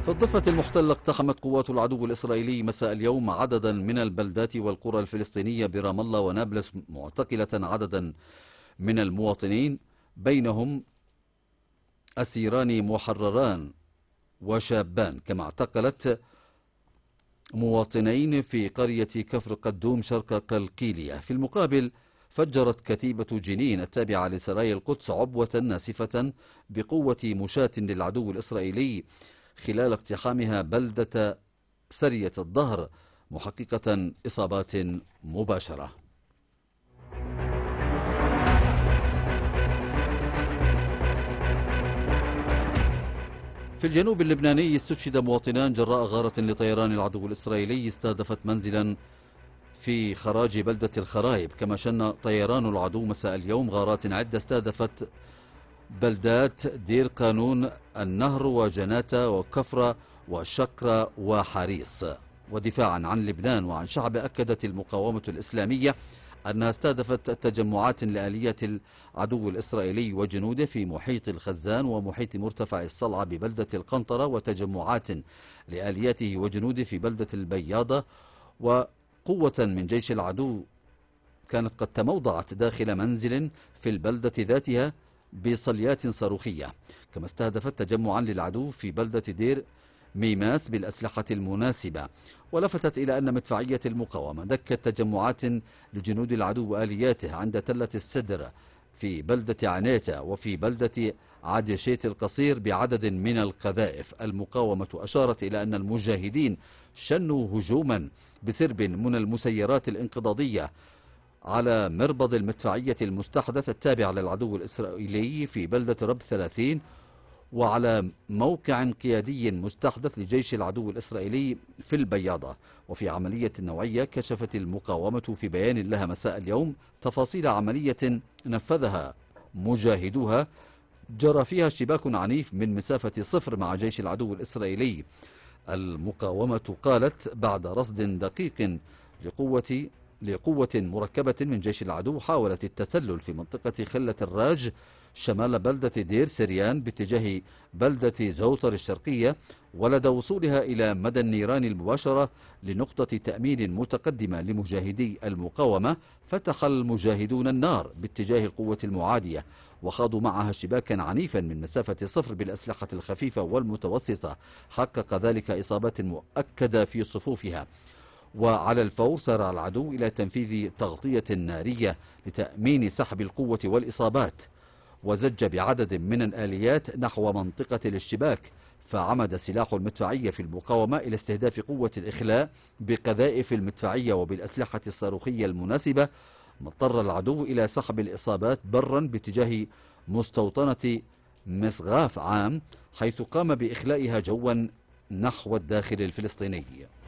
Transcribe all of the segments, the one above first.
في الضفة المحتلة اقتحمت قوات العدو الإسرائيلي مساء اليوم عددا من البلدات والقرى الفلسطينية برام الله ونابلس، معتقلة عددا من المواطنين بينهم أسيران محرران وشابان، كما اعتقلت مواطنين في قرية كفر قدوم شرق قلقيلية. في المقابل فجرت كتيبة جنين التابعة لسرايا القدس عبوة ناسفة بقوة مشاة للعدو الإسرائيلي خلال اقتحامها بلدة سرية الظهر، محققة إصابات مباشرة. في الجنوب اللبناني استشهد مواطنان جراء غارة لطيران العدو الإسرائيلي استهدفت منزلا في خراج بلدة الخرايب، كما شن طيران العدو مساء اليوم غارات عدة استهدفت بلدات دير قانون النهر وجناتة وكفرة وشقرة وحريص. ودفاعا عن لبنان وعن شعبه، أكدت المقاومة الإسلامية أنها استهدفت تجمعات لآلية العدو الإسرائيلي وجنوده في محيط الخزان ومحيط مرتفع الصلعة ببلدة القنطرة، وتجمعات لآلياته وجنوده في بلدة البياضة. وقوة من جيش العدو كانت قد تموضعت داخل منزل في البلدة ذاتها بصليات صاروخية، كما استهدفت تجمعا للعدو في بلدة دير ميماس بالأسلحة المناسبة. ولفتت إلى أن مدفعية المقاومة دكت تجمعات لجنود العدو وآلياته عند تلة السدر في بلدة عنيتة وفي بلدة عادشيت القصير بعدد من القذائف. المقاومة أشارت إلى أن المجاهدين شنوا هجوما بسرب من المسيرات الانقضاضية على مربض المدفعية المستحدث التابع للعدو الإسرائيلي في بلدة رب 30 وعلى موقع قيادي مستحدث لجيش العدو الإسرائيلي في البياضة. وفي عملية نوعية كشفت المقاومة في بيان لها مساء اليوم تفاصيل عملية نفذها مجاهدوها جرى فيها اشتباك عنيف من مسافة 0 مع جيش العدو الإسرائيلي. المقاومة قالت بعد رصد دقيق لقوة مركبة من جيش العدو حاولت التسلل في منطقة خلة الراج شمال بلدة دير سريان باتجاه بلدة زوطر الشرقية، ولدى وصولها إلى مدى النيران المباشرة لنقطة تأمين متقدمة لمجاهدي المقاومة، فتح المجاهدون النار باتجاه القوة المعادية وخاضوا معها اشتباكا عنيفا من مسافة 0 بالأسلحة الخفيفة والمتوسطة، حقق ذلك إصابات مؤكدة في صفوفها. وعلى الفور سارع العدو إلى تنفيذ تغطية نارية لتأمين سحب القوة والإصابات، وزج بعدد من الآليات نحو منطقة الاشتباك، فعمد سلاح المدفعية في المقاومة إلى استهداف قوة الإخلاء بقذائف المدفعية وبالأسلحة الصاروخية المناسبة، مضطر العدو إلى سحب الإصابات برا باتجاه مستوطنة مصغاف عام، حيث قام بإخلائها جوا نحو الداخل الفلسطيني.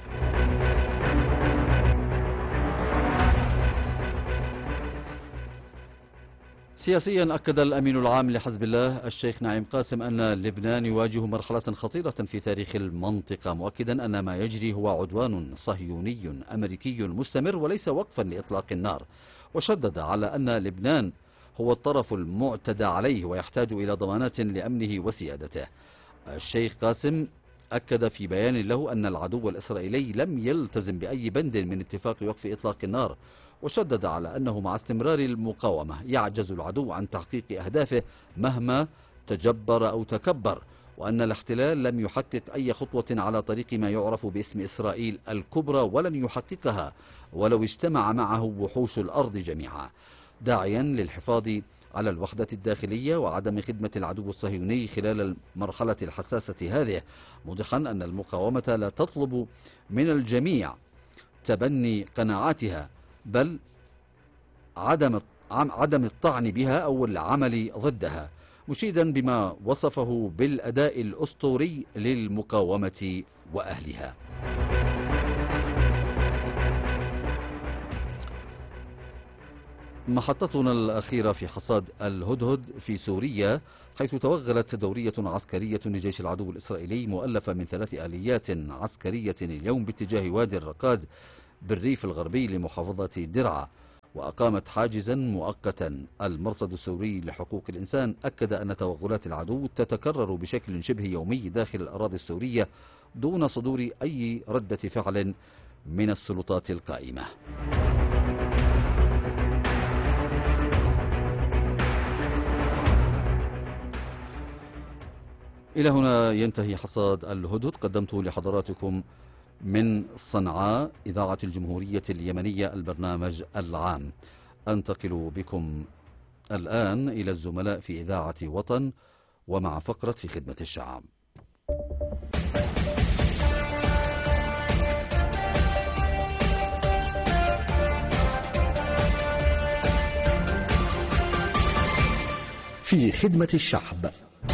سياسيا، أكد الأمين العام لحزب الله الشيخ نعيم قاسم أن لبنان يواجه مرحلة خطيرة في تاريخ المنطقة، مؤكدا أن ما يجري هو عدوان صهيوني أمريكي مستمر وليس وقفا لإطلاق النار، وشدد على أن لبنان هو الطرف المعتدى عليه ويحتاج إلى ضمانات لأمنه وسيادته. الشيخ قاسم أكد في بيان له أن العدو الإسرائيلي لم يلتزم بأي بند من اتفاق وقف إطلاق النار، وشدد على أنه مع استمرار المقاومة يعجز العدو عن تحقيق أهدافه مهما تجبر أو تكبر، وأن الاحتلال لم يحقق أي خطوة على طريق ما يعرف باسم إسرائيل الكبرى ولن يحققها ولو اجتمع معه وحوش الأرض جميعا، داعيا للحفاظ على الوحدة الداخلية وعدم خدمة العدو الصهيوني خلال المرحلة الحساسة هذه، موضحا أن المقاومة لا تطلب من الجميع تبني قناعاتها بل عدم الطعن بها أو العمل ضدها، مشيدا بما وصفه بالأداء الأسطوري للمقاومة وأهلها. محطتنا الأخيرة في حصاد الهدهد في سوريا، حيث توغلت دورية عسكرية لجيش العدو الإسرائيلي مؤلفة من 3 آليات عسكرية اليوم باتجاه وادي الرقاد بالريف الغربي لمحافظة درعا، وأقامت حاجزا مؤقتا. المرصد السوري لحقوق الإنسان أكد أن توغلات العدو تتكرر بشكل شبه يومي داخل الأراضي السورية دون صدور أي ردة فعل من السلطات القائمة. إلى هنا ينتهي حصاد الهدهد، قدمت لحضراتكم من صنعاء إذاعة الجمهورية اليمنية البرنامج العام. أنتقل بكم الآن إلى الزملاء في إذاعة وطن ومع فقرة في خدمة الشعب. في خدمة الشعب.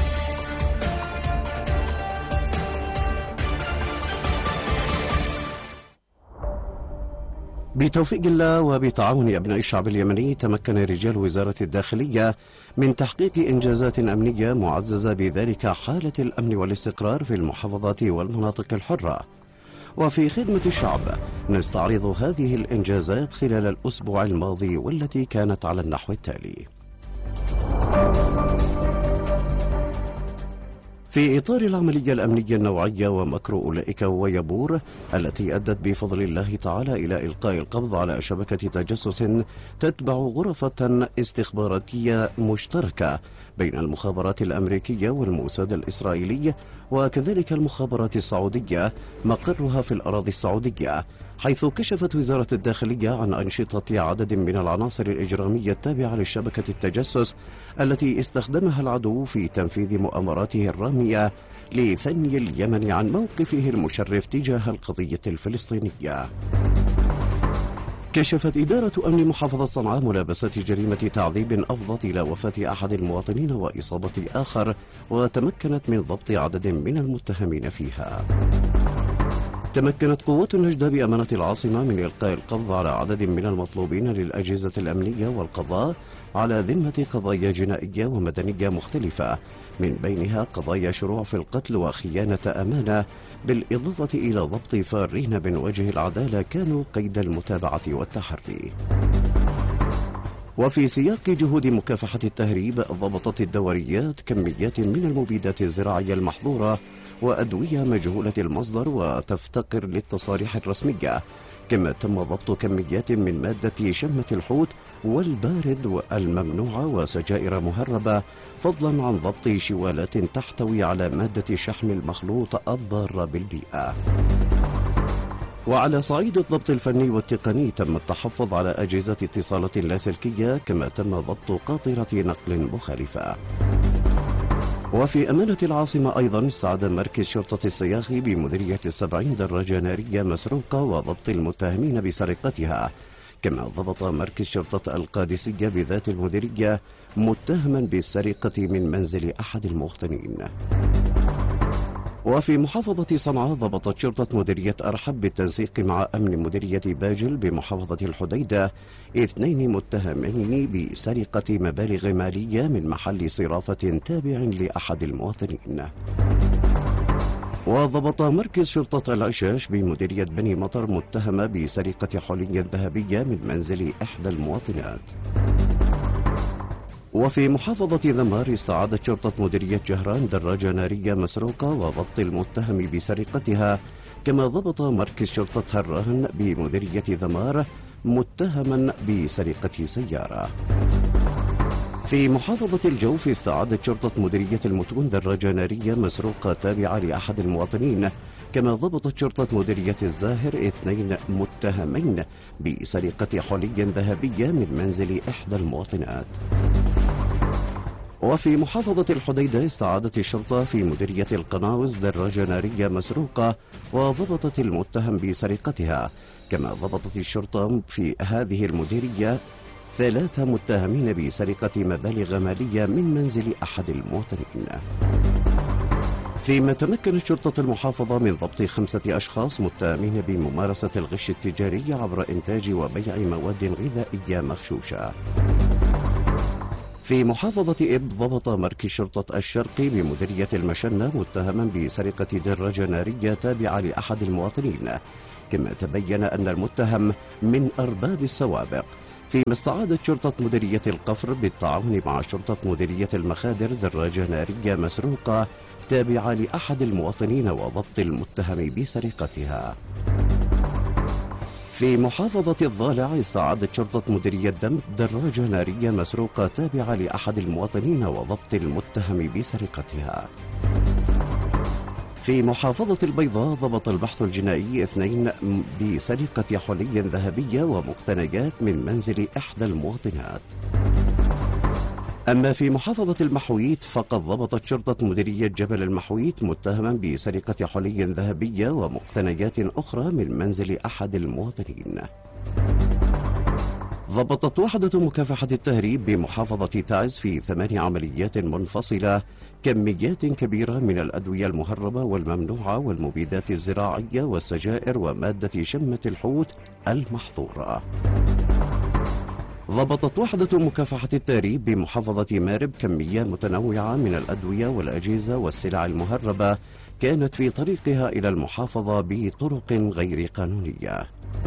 بتوفيق الله وبتعاون أبناء الشعب اليمني، تمكن رجال وزارة الداخلية من تحقيق إنجازات أمنية معززة بذلك حالة الأمن والاستقرار في المحافظات والمناطق الحرة. وفي خدمة الشعب نستعرض هذه الإنجازات خلال الأسبوع الماضي والتي كانت على النحو التالي. في إطار العملية الأمنية النوعية ومكر أولئك ويبور التي أدت بفضل الله تعالى إلى إلقاء القبض على شبكة تجسس تتبع غرفة استخباراتية مشتركة بين المخابرات الأمريكية والموساد الإسرائيلي وكذلك المخابرات السعودية مقرها في الأراضي السعودية، حيث كشفت وزارة الداخلية عن أنشطة عدد من العناصر الإجرامية التابعة لشبكة التجسس التي استخدمها العدو في تنفيذ مؤامراته الرامية لثني اليمن عن موقفه المشرف تجاه القضية الفلسطينية. كشفت إدارة أمن محافظة صنعاء ملابسات جريمة تعذيب أفضت إلى وفاة أحد المواطنين وإصابة آخر، وتمكنت من ضبط عدد من المتهمين فيها. تمكنت قوات النجدة بأمانة العاصمة من إلقاء القبض على عدد من المطلوبين للأجهزة الأمنية والقضاء على ذمة قضايا جنائية ومدنية مختلفة، من بينها قضايا شروع في القتل وخيانة أمانة، بالإضافة إلى ضبط فارين من وجه العدالة كانوا قيد المتابعة والتحري. وفي سياق جهود مكافحة التهريب، ضبطت الدوريات كميات من المبيدات الزراعية المحظورة وأدوية مجهولة المصدر وتفتقر للتصاريح الرسمية، كما تم ضبط كميات من مادة شمة الحوت والبارد الممنوعة وسجائر مهربة، فضلا عن ضبط شوالات تحتوي على مادة شحم المخلوط الضارة بالبيئة. وعلى صعيد الضبط الفني والتقني تم التحفظ على أجهزة اتصالات لاسلكية، كما تم ضبط قاطرة نقل مخالفة. وفي أمانة العاصمة أيضا استعاد مركز شرطة الصياغي بمديرية 70 دراجة نارية مسروقة وضبط المتهمين بسرقتها، كما ضبط مركز شرطة القادسية بذات المديرية متهما بالسرقة من منزل أحد المواطنين. وفي محافظة صنعاء ضبطت شرطة مديرية أرحب بالتنسيق مع أمن مديرية باجل بمحافظة الحديدة 2 متهمين بسرقة مبالغ مالية من محل صرافة تابع لأحد المواطنين. وضبط مركز شرطة العشاش بمديرية بني مطر متهمة بسرقة حلي ذهبية من منزل إحدى المواطنات. وفي محافظة ذمار استعادت شرطة مديرية جهران دراجة نارية مسروقة وضبط المتهم بسرقتها، كما ضبط مركز شرطة هران بمديرية ذمار متهما بسرقة سيارة. في محافظة الجوف استعادت شرطة مديرية المتون دراجة نارية مسروقة تابعة لأحد المواطنين، كما ضبطت شرطة مديرية الزاهر 2 متهمين بسرقة حلي ذهبية من منزل إحدى المواطنات. وفي محافظة الحديدة استعادت الشرطة في مديرية القناوز دراجة نارية مسروقة وضبطت المتهم بسرقتها، كما ضبطت الشرطة في هذه المديرية 3 متهمين بسرقة مبالغ مالية من منزل أحد المواطنين. فيما تمكنت شرطة المحافظة من ضبط 5 أشخاص متهمين بممارسة الغش التجاري عبر إنتاج وبيع مواد غذائية مغشوشة. في محافظة إب ضبط مركز شرطة الشرقي بمديرية المشنة متهما بسرقة دراجة نارية تابعة لأحد المواطنين، كما تبين أن المتهم من أرباب السوابق، فيما استعادت شرطة مديرية القفر بالتعاون مع شرطة مديرية المخادر دراجة نارية مسروقة تابعة لأحد المواطنين وضبط المتهم بسرقتها. في محافظة الضالع استعادت شرطة مديرية دمت دراجة نارية مسروقة تابعة لأحد المواطنين وضبط المتهم بسرقتها. في محافظة البيضاء ضبط البحث الجنائي 2 بسرقة حلي ذهبية ومقتنيات من منزل إحدى المواطنات. أما في محافظة المحويت فقد ضبطت شرطة مديرية جبل المحويت متهما بسرقة حلي ذهبية ومقتنيات أخرى من منزل أحد المواطنين. ضبطت وحدة مكافحة التهريب بمحافظة تعز في 8 عمليات منفصلة كميات كبيرة من الأدوية المهربة والممنوعة والمبيدات الزراعية والسجائر ومادة شمة الحوت المحظورة. ضبطت وحدة مكافحة التهريب بمحافظة مارب كمية متنوعة من الأدوية والأجهزة والسلع المهربة كانت في طريقها إلى المحافظة بطرق غير قانونية.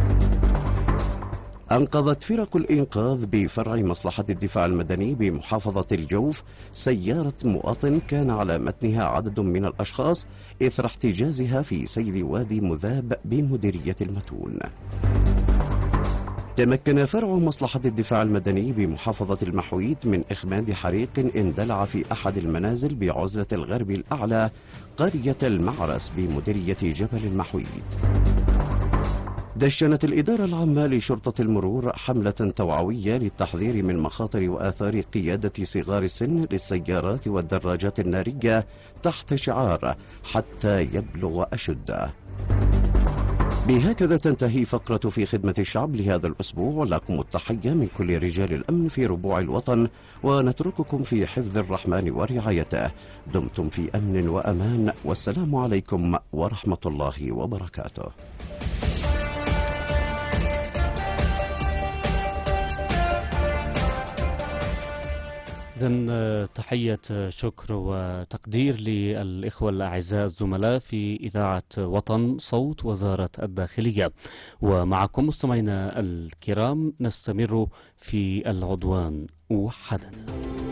أنقذت فرق الإنقاذ بفرع مصلحة الدفاع المدني بمحافظة الجوف سيارة مواطن كان على متنها عدد من الأشخاص إثر احتجازها في سيل وادي مذاب بمديرية المتون. تمكن فرع مصلحة الدفاع المدني بمحافظة المحويت من إخماد حريق اندلع في أحد المنازل بعزلة الغرب الأعلى قرية المعرس بمديرية جبل المحويت. دشنت الإدارة العامة لشرطة المرور حملة توعوية للتحذير من مخاطر وآثار قيادة صغار السن للسيارات والدراجات النارية تحت شعار حتى يبلغ أشده. بهكذا تنتهي فقرة في خدمة الشعب لهذا الأسبوع. لكم التحية من كل رجال الأمن في ربوع الوطن ونترككم في حفظ الرحمن ورعايته. دمتم في أمن وأمان والسلام عليكم ورحمة الله وبركاته. إذن تحية شكر وتقدير للإخوة الأعزاء الزملاء في إذاعة وطن صوت وزارة الداخلية. ومعكم مستمعينا الكرام نستمر في العدوان وحدنا.